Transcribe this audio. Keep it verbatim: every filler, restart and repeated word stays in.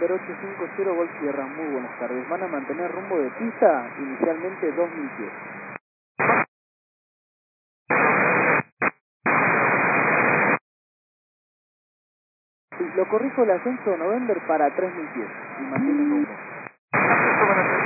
November ocho cinco cero Golf Sierra, muy buenas tardes. Van a mantener rumbo de pista, inicialmente dos mil pies. Sí, lo corrijo el ascenso November para tres mil pies y mantienen rumbo.